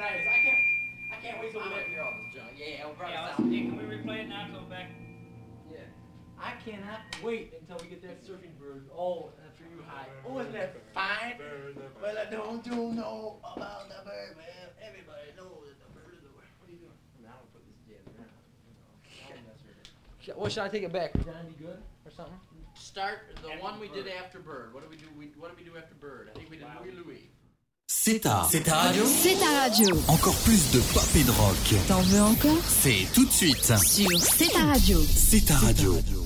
nice. I can't wait till we hear all this junk. Yeah, we'll probably sound. Can we replay it now till back? Yeah. I cannot wait until we get that surfing bird. Oh, after you high. Oh, isn't that fine? Well, I don't you know about the bird, man. Everybody knows that the bird is the bird. What are you doing? I don't put this jazz around. I'll mess with it. What should I take it back? Would John be good or something? Start the one we did after bird. What do we do? What did we do after bird? I think we did Louis. C'est ta radio. C'est ta radio. Encore plus de pop et de rock. T'en veux encore? C'est tout de suite Sur C'est ta radio. C'est ta radio.